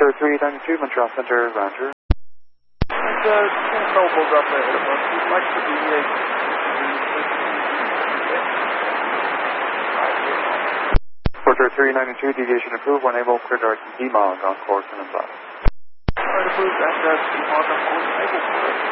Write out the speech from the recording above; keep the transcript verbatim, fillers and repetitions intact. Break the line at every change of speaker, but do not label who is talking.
Porter three ninety-two, Montreal Center, Roger.
And uh, Ken Noble's up ahead of us. We'd like to deviate.
Porter three ninety-two, deviation approved, one able, clear direct D-Mog on course and above.
All right, approved, and uh, D-Mog on course, able, correct.